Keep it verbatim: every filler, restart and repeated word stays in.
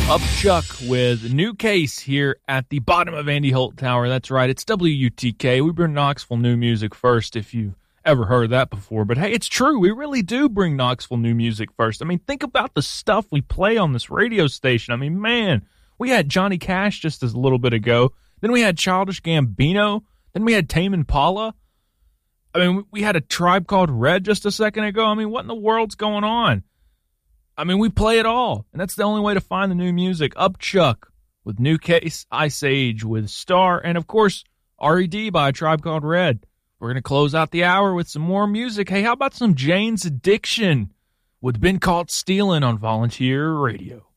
Upchuck with New Case here at the bottom of Andy Holt Tower. That's right, it's W U T K. We bring Knoxville new music first, if you ever heard that before. But hey, it's true. We really do bring Knoxville new music first. I mean, think about the stuff we play on this radio station. I mean, man, we had Johnny Cash just a little bit ago. Then we had Childish Gambino. Then we had Tame Impala. I mean, we had a Tribe Called Red just a second ago. I mean, what in the world's going on? I mean, we play it all, and that's the only way to find the new music. Upchuck with New Case, Ice Age with Star, and, of course, R E D by Tribe Called Red. We're going to close out the hour with some more music. Hey, how about some Jane's Addiction with Been Caught Stealing on Volunteer Radio?